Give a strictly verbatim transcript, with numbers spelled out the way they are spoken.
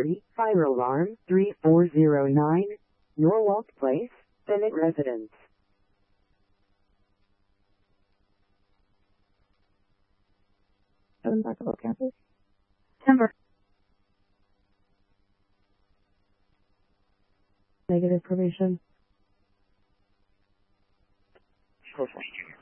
forty, fire alarm, three four zero nine, Norwalk Place, Bennett Residence. seven Barkable Campus. Timber. Negative probation. Perfect.